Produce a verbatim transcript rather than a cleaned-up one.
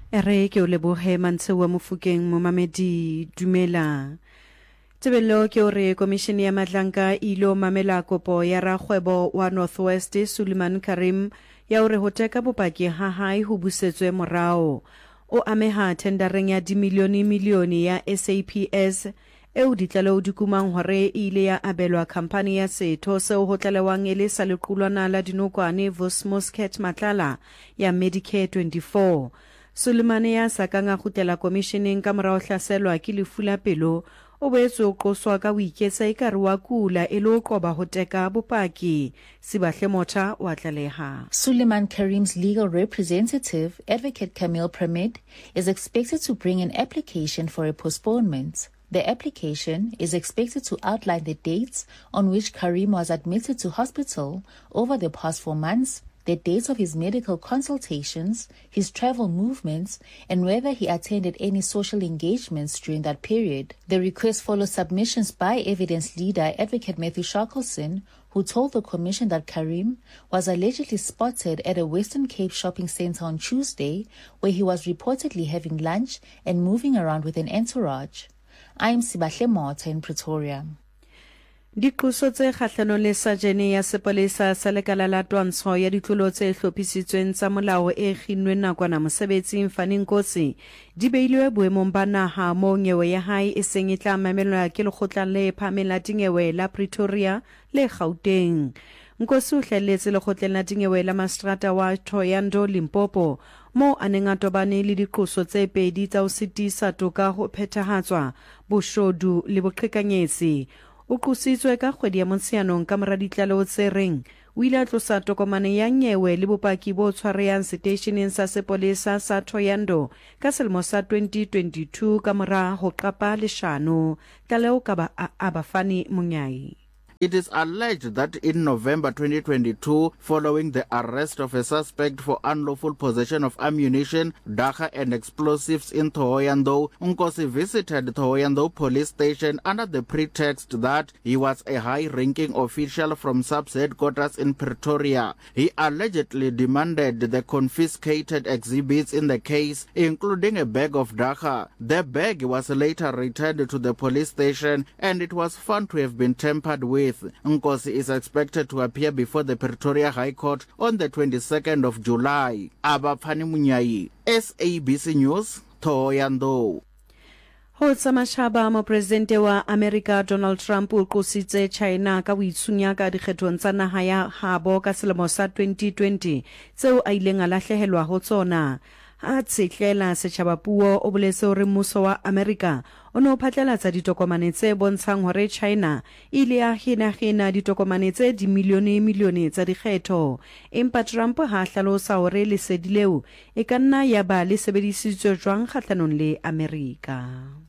Ere ke o lebohe Mantshewa Mofokeng momamedi dumela. Tebello ke ore komishene ya Matlanka ilo mamela kopo ya rakgwebo wa Northwest Suleiman Karim ya ore ho teka bopaki ha hae ho busetswe morao. O ameha tendereng ya dimilione milione ya S A P S eo ditlalo di kumang hore ile ya abelwa company ya setho seo ho tlalewang e le sa lequlwana la dinokwane Vosmoscat Matlala ya Medicare twenty-four. Sulemane ya sakanga khutela komisheneng ka morao hlaselwa ke lefu la pelo o boetse o qoswa ka boiketsa ekare wa kula e le o qoba ho teka bopaki. Sibahle Motha wa tlaleha. Suleiman Karim's legal representative, Advocate Camille Pramid, is expected to bring an application for a postponement. The application is expected to outline the dates on which Karim was admitted to hospital over the past four months, the dates of his medical consultations, his travel movements, and whether he attended any social engagements during that period. The request follows submissions by evidence leader Advocate Matthew Shackleson, who told the commission that Karim was allegedly spotted at a Western Cape shopping center on Tuesday, where he was reportedly having lunch and moving around with an entourage. I am Sibahle Motha in Pretoria. Diqoso tse kgahlano le sajene ya sepolesa sa lekala la twantsho ya ditlolo tse hlophisitsweng tsa molao e kginnwe nakwana mosebetsing Fani Nkosi di beilwe boemong ba naha mo nyewe ya hae e seng e tla mamelwa ke lekgotla le phahameng la dinyewe la Pretoria le Gauteng. Nkosi o hlelletse lekgotleng la dinyewe la Mastrata wa Thohoyandou Limpopo mo a neng a tobane le diqoso tse pedi tsa ho sitisa toka ho phethahatswa boshodu le boqhekanyetsi. O qositswe ka kgwedi ya Motsheanong ka mora ditlaleho tse reng o ile a tlosa tokomane ya nyewe le bopaki bo tshwarehang seteisheneng sa sepolesa sa Thohoyandou ka selemo sa twenty twenty-two ka mora ho qapa leshano. Tlaleho ka ba Abafani Munyai. It is alleged that in November twenty twenty-two, following the arrest of a suspect for unlawful possession of ammunition, dagga and explosives in Thohoyandou, Nkosi visited Thohoyandou police station under the pretext that he was a high-ranking official from SAPS headquarters in Pretoria. He allegedly demanded the confiscated exhibits in the case, including a bag of dagga. The bag was later returned to the police station and it was found to have been tampered with. Nkosi is expected to appear before the Pretoria High Court on the twenty-second of July. Abafani Munyai, S A B C News, Thohoyandou. Ho tsamashaba mo presidente wa America Donald Trump o qositse China ka boitsunya ka dikgethong tsa naha ya habo ka selemo sa twenty twenty tseo a ileng a lahlehelwa ho tsona. Ha tsetlela setjhaba puo o boletse hore mmuso wa America o no phatlalatsa ditokomane tse bontshang hore China ile ya hina-hina ditokomane tse dimilione milione tsa dikgetho. Empa Trump ha hlalosa hore lesedi leo e ka nna ya ba le sebedisitswe jwang kgahlanong le America.